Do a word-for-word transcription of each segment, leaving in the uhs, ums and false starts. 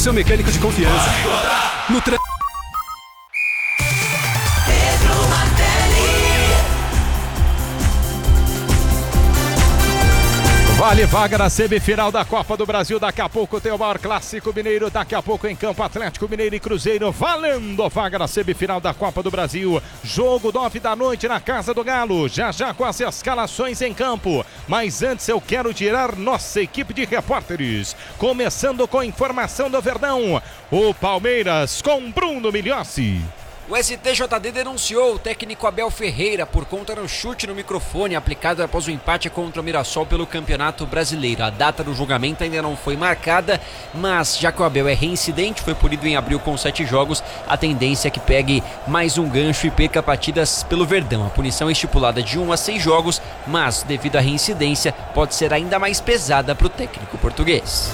seu mecânico de confiança. No tra... Vale vaga na semifinal da Copa do Brasil. Daqui a pouco tem o maior clássico mineiro. Daqui a pouco em campo, Atlético Mineiro e Cruzeiro. Valendo vaga na semifinal da Copa do Brasil. Jogo nove da noite na Casa do Galo. Já já com as escalações em campo. Mas antes eu quero tirar nossa equipe de repórteres. Começando com informação do Verdão. O Palmeiras com Bruno Migliossi. O S T J D denunciou o técnico Abel Ferreira por conta do chute no microfone aplicado após o empate contra o Mirassol pelo Campeonato Brasileiro. A data do julgamento ainda não foi marcada, mas já que o Abel é reincidente, foi punido em abril com sete jogos, a tendência é que pegue mais um gancho e perca partidas pelo Verdão. A punição é estipulada de um a seis jogos, mas devido à reincidência pode ser ainda mais pesada para o técnico português.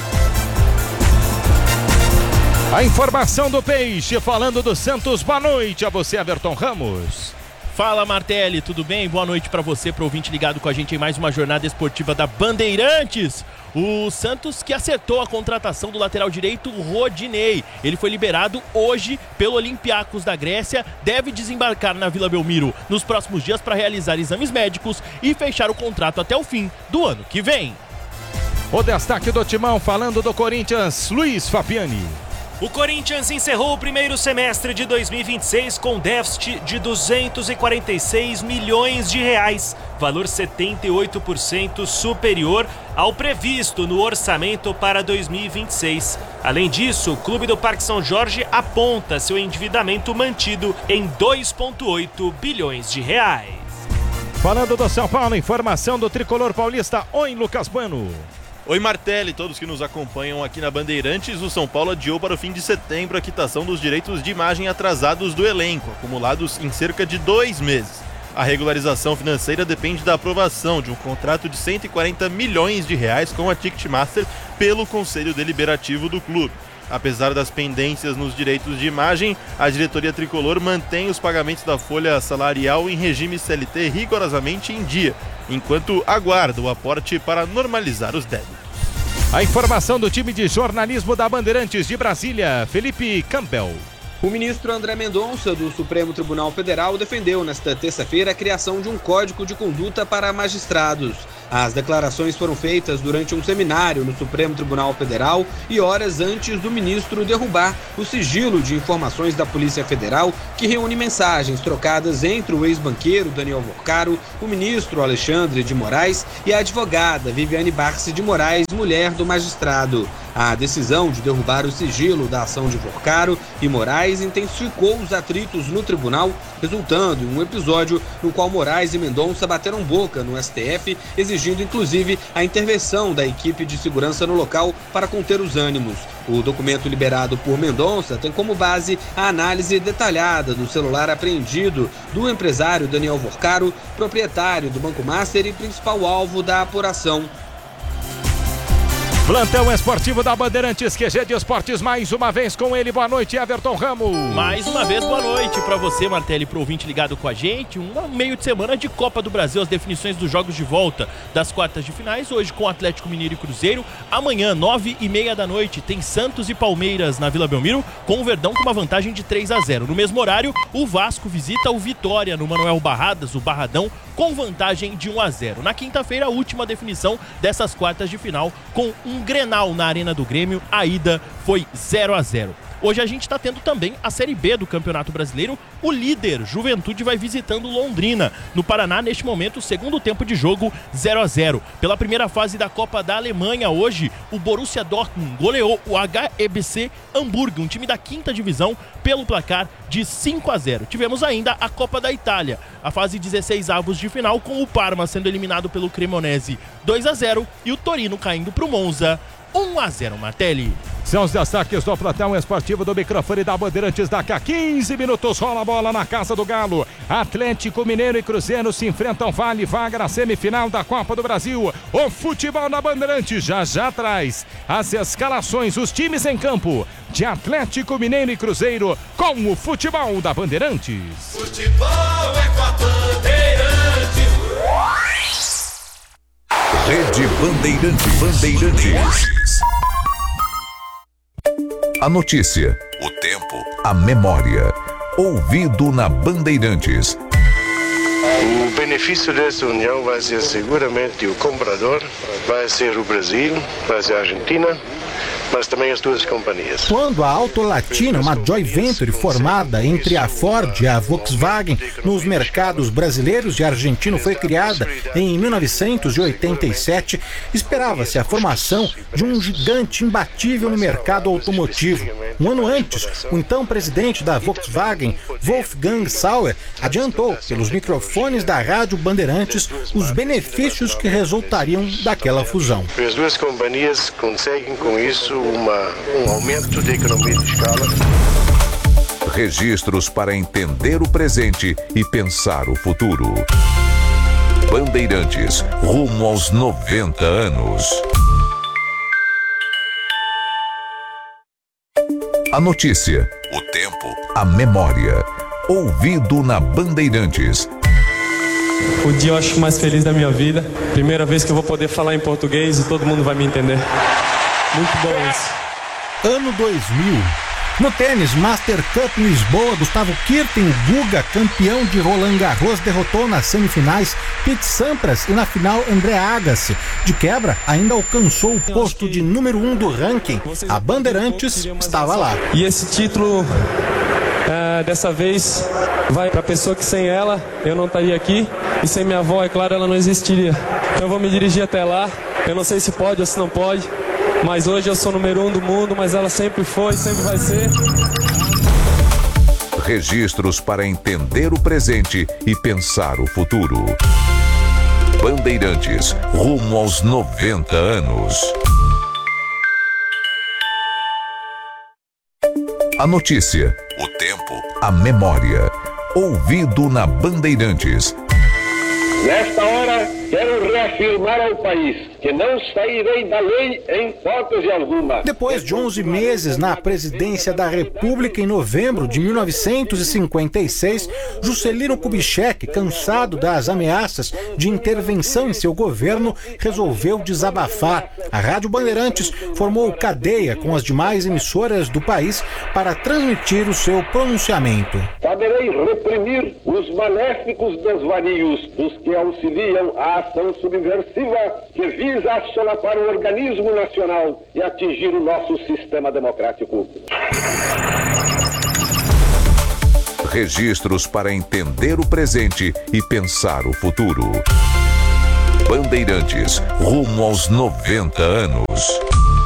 A informação do Peixe, falando do Santos. Boa noite a você, Everton Ramos. Fala, Martelli, tudo bem? Boa noite para você, para o ouvinte ligado com a gente em mais uma jornada esportiva da Bandeirantes. O Santos que acertou a contratação do lateral direito Rodinei. Ele foi liberado hoje pelo Olympiacos da Grécia, deve desembarcar na Vila Belmiro nos próximos dias para realizar exames médicos e fechar o contrato até o fim do ano que vem. O destaque do Timão, falando do Corinthians, Luiz Fabiani. O Corinthians encerrou o primeiro semestre de dois mil e vinte e seis com déficit de duzentos e quarenta e seis milhões de reais, valor setenta e oito por cento superior ao previsto no orçamento para dois mil e vinte e seis. Além disso, o Clube do Parque São Jorge aponta seu endividamento mantido em dois vírgula oito bilhões de reais. Falando do São Paulo, informação do tricolor paulista. Oi, Lucas Bueno. Oi, Martelli, todos que nos acompanham aqui na Bandeirantes. O São Paulo adiou para o fim de setembro a quitação dos direitos de imagem atrasados do elenco, acumulados em cerca de dois meses. A regularização financeira depende da aprovação de um contrato de cento e quarenta milhões de reais com a Ticketmaster pelo Conselho Deliberativo do clube. Apesar das pendências nos direitos de imagem, a diretoria tricolor mantém os pagamentos da folha salarial em regime C L T rigorosamente em dia, enquanto aguarda o aporte para normalizar os débitos. A informação do time de jornalismo da Bandeirantes de Brasília, Felipe Campbell. O ministro André Mendonça, do Supremo Tribunal Federal, defendeu nesta terça-feira a criação de um código de conduta para magistrados. As declarações foram feitas durante um seminário no Supremo Tribunal Federal e horas antes do ministro derrubar o sigilo de informações da Polícia Federal, que reúne mensagens trocadas entre o ex-banqueiro Daniel Vorcaro, o ministro Alexandre de Moraes e a advogada Viviane Barsi de Moraes, mulher do magistrado. A decisão de derrubar o sigilo da ação de Vorcaro e Moraes intensificou os atritos no tribunal, resultando em um episódio no qual Moraes e Mendonça bateram boca no S T F, exigindo inclusive a intervenção da equipe de segurança no local para conter os ânimos. O documento liberado por Mendonça tem como base a análise detalhada do celular apreendido do empresário Daniel Vorcaro, proprietário do Banco Master e principal alvo da apuração. Plantão esportivo da Bandeirantes, Q G de Esportes, mais uma vez com ele. Boa noite, Everton Ramos. Mais uma vez, boa noite para você, Martelli, pro ouvinte ligado com a gente. Um meio de semana de Copa do Brasil, as definições dos jogos de volta das quartas de finais. Hoje com Atlético Mineiro e Cruzeiro. Amanhã, nove e meia da noite, tem Santos e Palmeiras na Vila Belmiro, com o Verdão com uma vantagem de três a zero. No mesmo horário, o Vasco visita o Vitória no Manuel Barradas, o Barradão, com vantagem de um a zero. Na quinta-feira, a última definição dessas quartas de final, com um Grenal na Arena do Grêmio, a ida foi zero a zero. Hoje a gente está tendo também a Série B do Campeonato Brasileiro. O líder, Juventude, vai visitando Londrina. No Paraná, neste momento, segundo tempo de jogo, zero a zero. Pela primeira fase da Copa da Alemanha, hoje, o Borussia Dortmund goleou o H E B C Hamburgo, um time da quinta divisão, pelo placar de cinco a zero. Tivemos ainda a Copa da Itália, a fase dezesseis avos de final, com o Parma sendo eliminado pelo Cremonese dois a zero e o Torino caindo para o Monza um a zero, Martelli. São os destaques do Plantão Esportivo do microfone da Bandeirantes. Daqui a quinze minutos rola a bola na Casa do Galo. Atlético Mineiro e Cruzeiro se enfrentam, vale vaga na semifinal da Copa do Brasil. O futebol na Bandeirantes já já traz as escalações, os times em campo de Atlético Mineiro e Cruzeiro com o futebol da Bandeirantes. Futebol é com a Bandeirantes. Rede Bandeirantes. Bandeirantes. A notícia, o tempo, a memória. Ouvido na Bandeirantes. O benefício dessa união vai ser seguramente o comprador, vai ser o Brasil, vai ser a Argentina, mas também as duas companhias. Quando a Auto Latina, uma joint venture formada entre a Ford e a Volkswagen nos mercados brasileiros e argentino, foi criada em mil novecentos e oitenta e sete, esperava-se a formação de um gigante imbatível no mercado automotivo. Um ano antes, o então presidente da Volkswagen, Wolfgang Sauer, adiantou pelos microfones da Rádio Bandeirantes os benefícios que resultariam daquela fusão. As duas companhias conseguem com isso Uma, um aumento de economia de escala. Registros para entender o presente e pensar o futuro. Bandeirantes, rumo aos noventa anos. A notícia, o tempo, a memória. Ouvido na Bandeirantes. O dia eu acho mais feliz da minha vida. Primeira vez que eu vou poder falar em português e todo mundo vai me entender. Muito bom isso. Ano dois mil. No tênis, Master Cup em Lisboa, Gustavo Kirten, o Guga, campeão de Roland Garros, derrotou nas semifinais Pete Sampras e na final André Agassi. De quebra, ainda alcançou o posto de número um do ranking. A Bandeirantes estava lá. E esse título, é, dessa vez, vai para a pessoa que sem ela eu não estaria aqui. E sem minha avó, é claro, ela não existiria. Então eu vou me dirigir até lá. Eu não sei se pode ou se não pode. Mas hoje eu sou o número um do mundo, mas ela sempre foi, sempre vai ser. Registros para entender o presente e pensar o futuro. Bandeirantes, rumo aos noventa anos. A notícia, o tempo, a memória. Ouvido na Bandeirantes. Nesta hora, quero reafirmar ao país que não sairei da lei em hipótese alguma. Depois de onze meses na presidência da República, em novembro de mil novecentos e cinquenta e seis, Juscelino Kubitschek, cansado das ameaças de intervenção em seu governo, resolveu desabafar. A Rádio Bandeirantes formou cadeia com as demais emissoras do país para transmitir o seu pronunciamento. Saberei reprimir os maléficos desvarios dos que auxiliam a ação subversiva que visa solapar o organismo nacional e atingir o nosso sistema democrático. Registros para entender o presente e pensar o futuro. Bandeirantes, rumo aos noventa anos.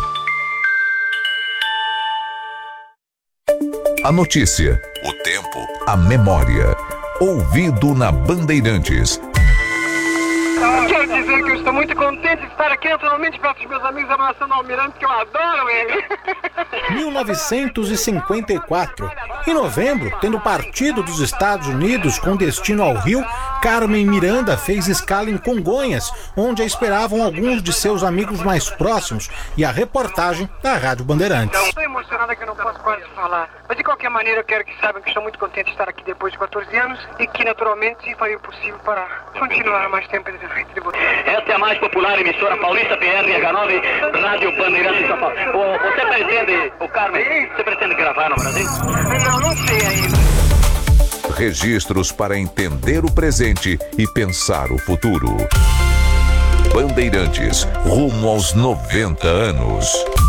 A notícia, o tempo, a memória. Ouvido na Bandeirantes. Quero dizer que eu estou muito contente de estar aqui naturalmente perto dos meus amigos abraçando o Almirante, que eu adoro ele. mil novecentos e cinquenta e quatro. Em novembro, tendo partido dos Estados Unidos com destino ao Rio, Carmen Miranda fez escala em Congonhas, onde a esperavam alguns de seus amigos mais próximos, e a reportagem da Rádio Bandeirantes. Estou emocionada que eu não posso quase falar. Mas de qualquer maneira eu quero que saibam que estou muito contente de estar aqui depois de quatorze anos e que naturalmente farei o possível para continuar mais tempo de frente de vocês. Esta é a mais popular emissora paulista, P R H nove, Rádio Bandeirantes de São Paulo. O, você pretende, o Carmen, você pretende gravar no Brasil? Não, não sei ainda. Registros para entender o presente e pensar o futuro. Bandeirantes, rumo aos noventa anos.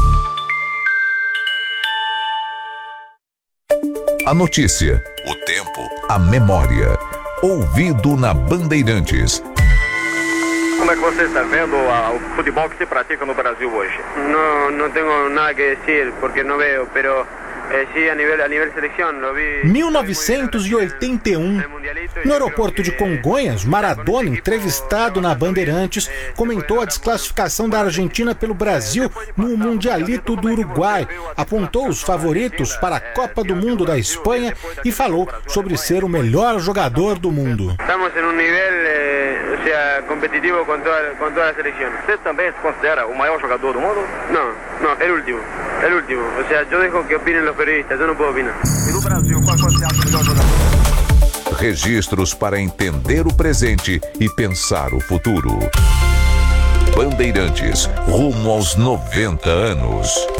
A notícia, o tempo, a memória. Ouvido na Bandeirantes. Como é que você está vendo a, o futebol que se pratica no Brasil hoje? Não, não tenho nada que dizer, porque não vejo, pero eh, sí, a nível, a nível seleção, lo vi. mil novecentos e oitenta e um. No aeroporto de Congonhas, Maradona, entrevistado na Bandeirantes, comentou a desclassificação da Argentina pelo Brasil no Mundialito do Uruguai, apontou os favoritos para a Copa do Mundo da Espanha e falou sobre ser o melhor jogador do mundo. Estamos em um nível eh, o sea, competitivo com toda, com toda a seleção. Você também se considera o maior jogador do mundo? Não, não, é o último. É o último. Ou seja, eu deixo que opinem os periodistas, eu não posso opinar. E no Brasil, qual você acha o melhor jogador? Registros para entender o presente e pensar o futuro. Bandeirantes, rumo aos noventa anos.